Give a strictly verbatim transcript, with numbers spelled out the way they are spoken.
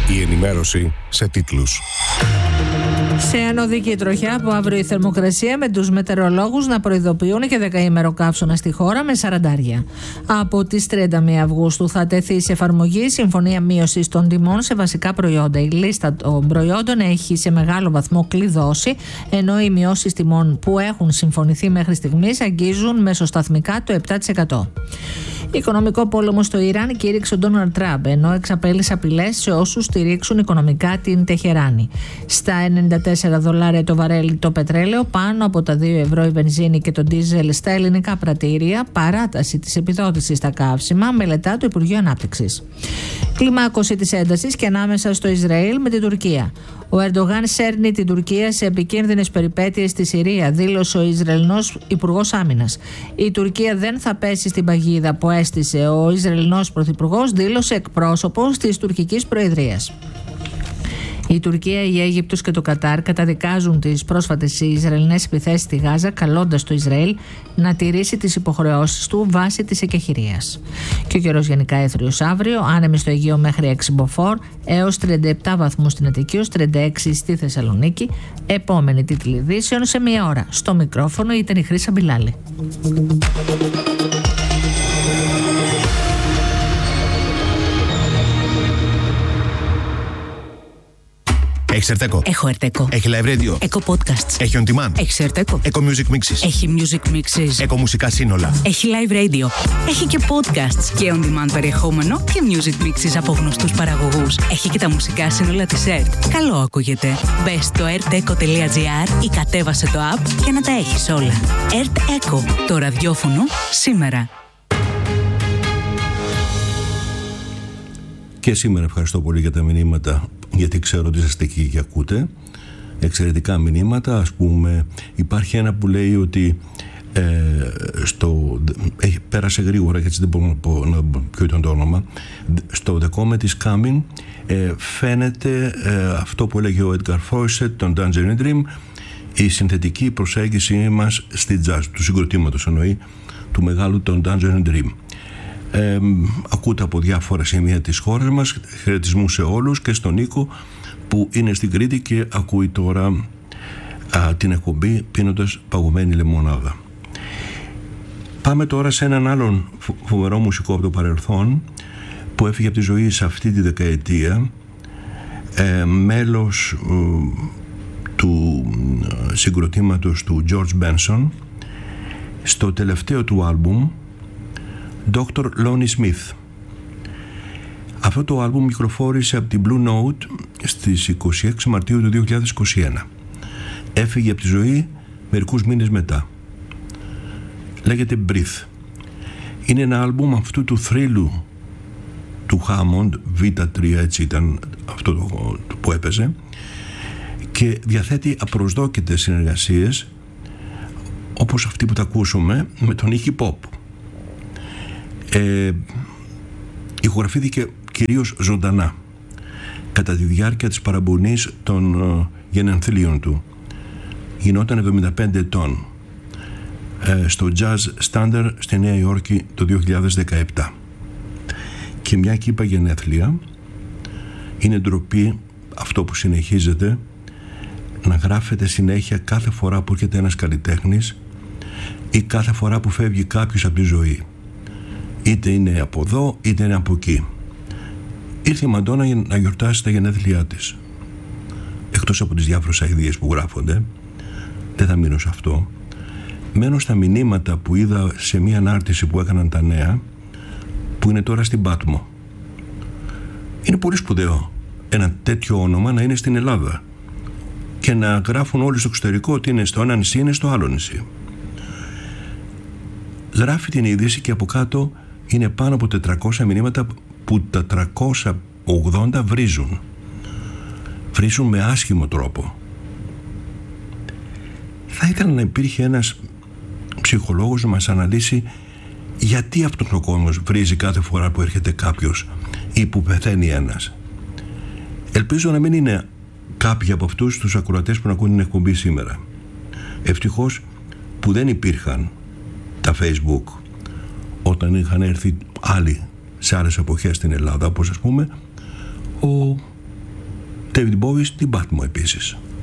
Η ενημέρωση σε τίτλους. Σε ανωδική τροχιά από αύριο η θερμοκρασία, με τους μετεωρολόγους να προειδοποιούν και δεκαήμερο καύσωνα στη χώρα με σαραντάρια. Από τις τριάντα μία Αυγούστου θα τεθεί σε εφαρμογή η Συμφωνία Μείωσης των Τιμών σε βασικά προϊόντα. Η λίστα των προϊόντων έχει σε μεγάλο βαθμό κλειδώσει, ενώ οι μειώσεις τιμών που έχουν συμφωνηθεί μέχρι στιγμής αγγίζουν μεσοσταθμικά το επτά τοις εκατό. Οικονομικό πόλεμο στο Ιράν κήρυξε ο Ντόναλντ Τραμπ, ενώ εξαπέλυσε απειλές σε όσους στηρίξουν οικονομικά την Τεχεράνη. Στα ενενήντα τέσσερα δολάρια το βαρέλι το πετρέλαιο, πάνω από τα δύο ευρώ η βενζίνη και το ντίζελ στα ελληνικά πρατήρια, παράταση της επιδότησης στα καύσιμα, μελετά το Υπουργείο Ανάπτυξης. Κλιμάκωση της έντασης και ανάμεσα στο Ισραήλ με την Τουρκία. Ο Ερντογάν σέρνει την Τουρκία σε επικίνδυνες περιπέτειες στη Συρία, δήλωσε ο Ισραηλινός Υπουργός Άμυνας. Η Τουρκία δεν θα πέσει στην παγίδα που έστησε ο Ισραηλινός Πρωθυπουργός, δήλωσε εκπρόσωπος της τουρκικής Προεδρίας. Η Τουρκία, η Αίγυπτος και το Κατάρ καταδικάζουν τις πρόσφατες Ισραηλινές επιθέσεις στη Γάζα, καλώντας το Ισραήλ να τηρήσει τις υποχρεώσεις του βάσει της εκεχηρίας. Και ο καιρός γενικά έθριος αύριο, άνεμοι στο Αιγαίο μέχρι έξι μποφόρ, έως τριάντα επτά βαθμούς στην Αττική, έως τριάντα έξι στη Θεσσαλονίκη. Επόμενη τίτλη ειδήσεων σε μία ώρα. Στο μικρόφωνο ήταν η Χρύσα Μπιλάλη. Έχεις Ερτέκο. Έχω Ερτέκο. Έχει live radio. Έχω podcasts. Έχει on demand. Έχει Ερτέκο. Eco Music Mixes. Έχει music mixes. Eco μουσικά σύνολα. Έχει live radio. Έχει και podcasts και on demand περιεχόμενο και music mixes από γνωστούς παραγωγούς. Έχει και τα μουσικά σύνολα της ΕΡΤ. Καλό ακούγεται. Μπες στο ερτέκο τελεία τζι άρ ή κατέβασε το app για να τα έχεις όλα. ΕΡΤ Eco. Το ραδιόφωνο σήμερα. Και σήμερα ευχαριστώ πολύ για τα μηνύματα, γιατί ξέρω ότι είστε εκεί και ακούτε εξαιρετικά μηνύματα. Ας πούμε, υπάρχει ένα που λέει ότι ε, στο, ε, πέρασε γρήγορα και έτσι δεν μπορώ να πω να, ποιο ήταν το όνομα. Στο The Comet is Coming ε, φαίνεται ε, αυτό που έλεγε ο Edgar Fawcett, τον Tangerine Dream, η συνθετική προσέγγιση μας στη jazz, του συγκροτήματος εννοεί, του μεγάλου τον Tangerine Dream. Ε, ακούτε από διάφορα σημεία της χώρας μας. Χαιρετισμού σε όλους και στον Νίκο που είναι στην Κρήτη και ακούει τώρα α, την εκπομπή πίνοντας παγωμένη λεμονάδα. Πάμε τώρα σε έναν άλλον φοβερό μουσικό από το παρελθόν που έφυγε από τη ζωή σε αυτή τη δεκαετία, ε, μέλος ε, του ε, συγκροτήματος του George Benson, στο τελευταίο του άλμπουμ ντόκτορ Lonnie Smith. Αυτό το άλμπουμ μικροφόρησε από την Blue Note στις είκοσι έξι Μαρτίου του δύο χιλιάδες είκοσι ένα. Έφυγε από τη ζωή μερικούς μήνες μετά. Λέγεται Breathe. Είναι ένα άλμπουμ αυτού του θρύλου του Hammond, βι τρία έτσι ήταν αυτό το που έπαιζε, και διαθέτει απροσδόκητες συνεργασίες όπως αυτή που τα ακούσουμε με τον Iggy Pop. Ε, ηχογραφήθηκε κυρίως ζωντανά κατά τη διάρκεια της παραμονής των ε, γενενθλίων του. Γινόταν εβδομήντα πέντε ετών ε, στο Jazz Standard στη Νέα Υόρκη το δύο χιλιάδες δεκαεπτά. Και μια και είπα γενέθλια, είναι ντροπή αυτό που συνεχίζεται να γράφεται συνέχεια κάθε φορά που έρχεται ένας καλλιτέχνης ή κάθε φορά που φεύγει κάποιος από τη ζωή. Είτε είναι από εδώ είτε είναι από εκεί. Ήρθε η Μαντόνα να γιορτάσει τα γενέθλιά της. Εκτός από τις διάφορες αηδίες που γράφονται, δεν θα μείνω σε αυτό. Μένω στα μηνύματα που είδα σε μια ανάρτηση που έκαναν τα Νέα, που είναι τώρα στην Πάτμο. Είναι πολύ σπουδαίο ένα τέτοιο όνομα να είναι στην Ελλάδα και να γράφουν όλοι στο εξωτερικό ότι είναι στο ένα νησί, είναι στο άλλο νησί. Γράφει την είδηση και από κάτω είναι πάνω από τετρακόσια μηνύματα που τα τριακόσια ογδόντα βρίζουν. Βρίζουν με άσχημο τρόπο. Θα ήθελα να υπήρχε ένας ψυχολόγος να μας αναλύσει γιατί αυτόν ο κόσμος βρίζει κάθε φορά που έρχεται κάποιος ή που πεθαίνει ένας. Ελπίζω να μην είναι κάποιοι από αυτούς τους ακροατές που να ακούν την εκπομπή σήμερα. Ευτυχώς που δεν υπήρχαν τα Facebook όταν είχαν έρθει άλλοι σε άλλες εποχές στην Ελλάδα, όπως ας πούμε ο David Bowie στην Patmos επίσης.